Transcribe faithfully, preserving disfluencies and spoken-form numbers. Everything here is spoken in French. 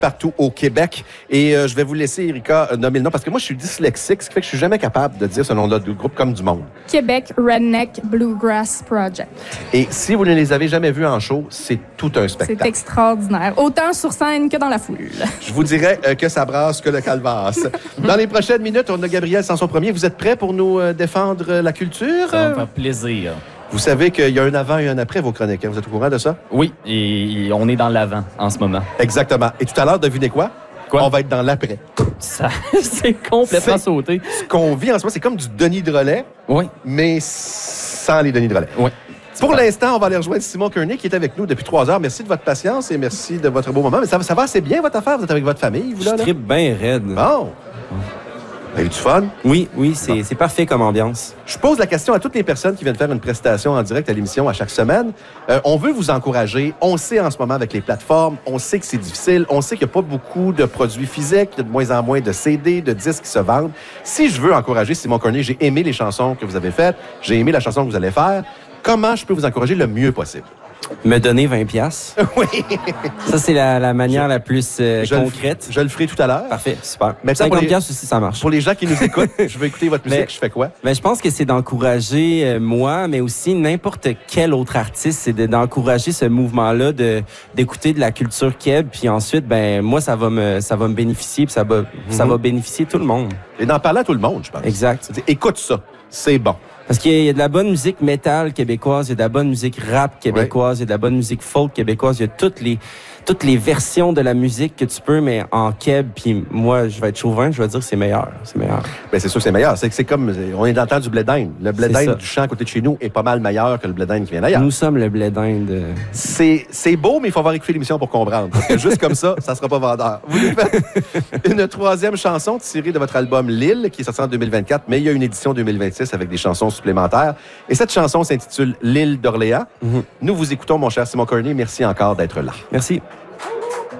partout au Québec. Et euh, je vais vous laisser, Erika, euh, nommer le nom, parce que moi, je suis dyslexique, ce qui fait que je suis jamais capable de dire ce nom-là du groupe comme du monde. Québec Redneck Bluegrass Project. Et si vous ne les avez jamais vus en show, c'est tout un spectacle. C'est extraordinaire. Autant sur scène que dans la foule. Je vous dirais euh, que ça brasse que le calvasse. Dans les prochaines minutes, on a Gabriel Sanson Premier. Vous êtes prêts pour nous euh, défendre euh, la culture? Ça va me faire plaisir. Vous savez qu'il y a un avant et un après vos chroniques. Hein? Vous êtes au courant de ça? Oui, et on est dans l'avant en ce moment. Exactement. Et tout à l'heure, devinez quoi? Quoi? On va être dans l'après. Ça, c'est complètement C'est- sauté. Ce qu'on vit en ce moment, c'est comme du Denis de Relais, Oui, mais sans les Denis de Relais. oui. Pour l'instant, on va aller rejoindre Simon Kearney qui est avec nous depuis trois heures. Merci de votre patience et merci de votre beau moment. Mais ça, ça va assez bien, votre affaire? Vous êtes avec votre famille, vous, Je là? là? tripe bien raide. Bon. Avez-vous du fun? Oui, oui, c'est c'est parfait comme ambiance. Je pose la question à toutes les personnes qui viennent faire une prestation en direct à l'émission à chaque semaine. Euh, on veut vous encourager. On sait en ce moment avec les plateformes, on sait que c'est difficile. On sait qu'il n'y a pas beaucoup de produits physiques, qu'il y a de moins en moins de C D, de disques qui se vendent. Si je veux encourager Simon Kearney, j'ai aimé les chansons que vous avez faites, j'ai aimé la chanson que vous allez faire. Comment je peux vous encourager le mieux possible? Me donner vingt piastres. Oui. Ça, c'est la, la manière la plus euh, Je le- concrète. Je le ferai tout à l'heure. Parfait, super. Maintenant, pour cinquante les- piastres aussi, ça marche. Pour les gens qui nous écoutent, je veux écouter votre musique, Mais- je fais quoi? Ben, je pense que c'est d'encourager euh, moi, mais aussi n'importe quel autre artiste, c'est de- d'encourager ce mouvement-là, de d'écouter de la culture keb, puis ensuite, ben moi, ça va me ça va me bénéficier, puis ça va ça va bénéficier tout le monde. Et d'en parler à tout le monde, je pense. Exact. C'est-à-dire, écoute ça, c'est bon. Parce qu'il y a- il y a de la bonne musique métal québécoise, il y a de la bonne musique rap québécoise, il y a de la bonne musique folk québécoise, il y a toutes les toutes les versions de la musique que tu peux, mais en keb. Puis moi, je vais être chauvin, je vais dire que c'est meilleur, c'est meilleur. Ben, c'est sûr que c'est meilleur. C'est que c'est comme, on est dans le temps du blé d'Inde. Le blé C'est d'Inde ça. du champ à côté de chez nous est pas mal meilleur que le blé d'Inde qui vient d'ailleurs. Nous sommes le blé d'Inde. euh, C'est, c'est beau, mais il faut avoir écouté l'émission pour comprendre. Parce que juste comme ça, ça sera pas vendeur. Vous nous faites une troisième chanson tirée de votre album Lille, qui est sorti en deux mille vingt-quatre, mais il y a une édition deux mille vingt-six avec des chansons supplémentaires. Et cette chanson s'intitule L'île d'Orléans. Mhm. Nous vous écoutons, mon cher Simon Kearney. Merci encore d'être là. Merci.